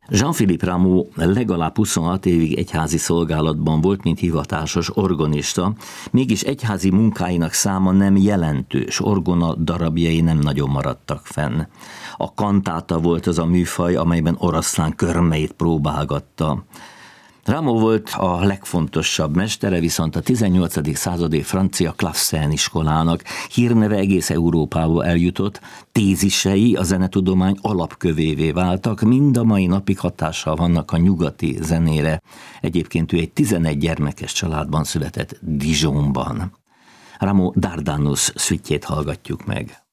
Jean-Philippe Rameau legalább 26 évig egyházi szolgálatban volt, mint hivatásos organista, mégis egyházi munkáinak száma nem jelentős, orgona darabjai nem nagyon maradtak fenn. A kantáta volt az a műfaj, amelyben oroszlán körmeit próbálgatta. Rameau volt a legfontosabb mestere, viszont a 18. századi francia Clavecin iskolának hírneve egész Európába eljutott, tézisei a zenetudomány alapkövévé váltak, mind a mai napig hatással vannak a nyugati zenére. Egyébként ő egy 11 gyermekes családban született Dijonban. Rameau Dardanus szüttyét hallgatjuk meg.